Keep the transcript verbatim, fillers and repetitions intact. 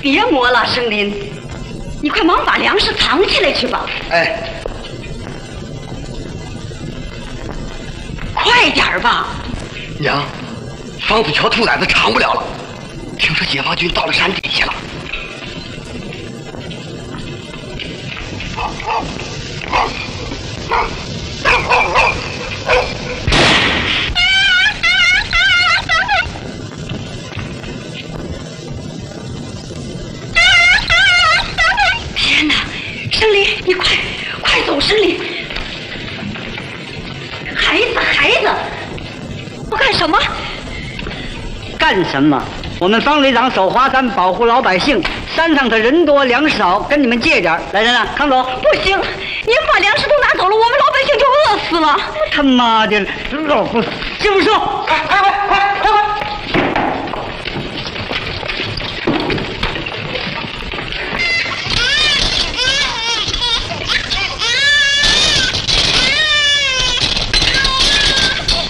别磨了，生林，你快忙把粮食藏起来去吧。 哎， 快点儿吧。 娘，房子桥兔崽子藏不了了，听说解放军到了山底下了。 天哪，生林，你快快走，生林！孩子，孩子，我干什么？ 干什么？我们方旅长守华山，保护老百姓。山上的人多粮食少，跟你们借点。来人啊，扛走！ 不行，您把粮食都拿走了，我们老百姓就饿死了。 他妈的，老不，师傅说， 快快快快！